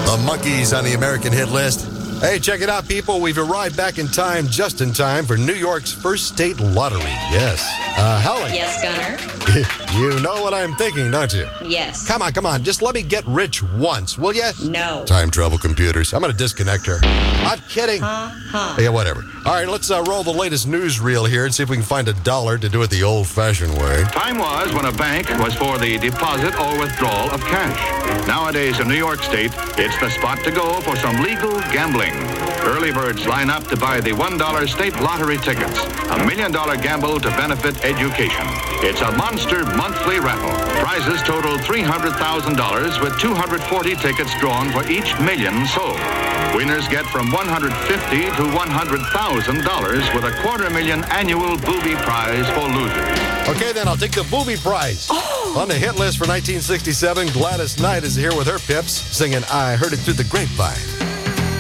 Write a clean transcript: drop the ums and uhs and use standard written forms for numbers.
The Monkees on the American hit list. Hey, check it out, people. We've arrived back in time, just in time, for New York's first state lottery. Yes. Holly. Yes, Gunner? You know what I'm thinking, don't you? Yes. Come on. Just let me get rich once, will ya? No. Time travel computers. I'm going to disconnect her. I'm kidding. Yeah, whatever. All right, let's roll the latest newsreel here and see if we can find $1 to do it the old-fashioned way. Time was when a bank was for the deposit or withdrawal of cash. Nowadays in New York State, it's the spot to go for some legal gambling. Early birds line up to buy the $1 state lottery tickets, a $1 million gamble to benefit education. It's a monster monthly raffle. Prizes total $300,000 with 240 tickets drawn for each million sold. Winners get from $150,000 to $100,000 with a $250,000 annual booby prize for losers. Okay, then, I'll take the booby prize. On the hit list for 1967, Gladys Knight is here with her pips, singing I Heard It Through the Grapevine.